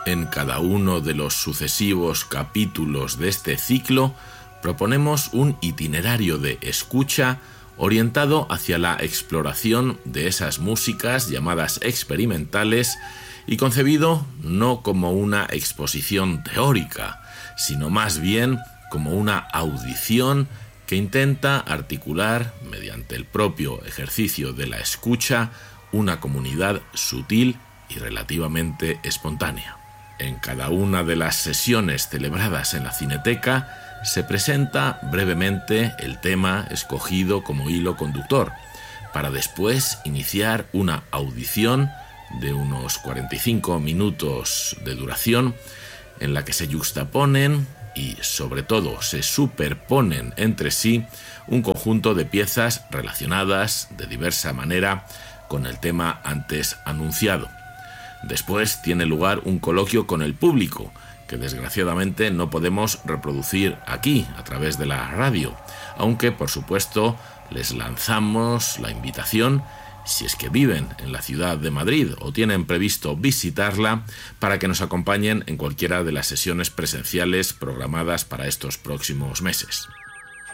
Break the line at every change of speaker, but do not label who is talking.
En cada uno de los sucesivos capítulos de este ciclo proponemos un itinerario de escucha orientado hacia la exploración de esas músicas llamadas experimentales y concebido no como una exposición teórica, sino más bien como una audición que intenta articular, mediante el propio ejercicio de la escucha, una comunidad sutil y relativamente espontánea. En cada una de las sesiones celebradas en la Cineteca se presenta brevemente el tema escogido como hilo conductor, para después iniciar una audición de unos 45 minutos de duración en la que se yuxtaponen y sobre todo se superponen entre sí un conjunto de piezas relacionadas de diversa manera con el tema antes anunciado. Después tiene lugar un coloquio con el público, que desgraciadamente no podemos reproducir aquí a través de la radio, aunque por supuesto les lanzamos la invitación, si es que viven en la ciudad de Madrid o tienen previsto visitarla, para que nos acompañen en cualquiera de las sesiones presenciales programadas para estos próximos meses.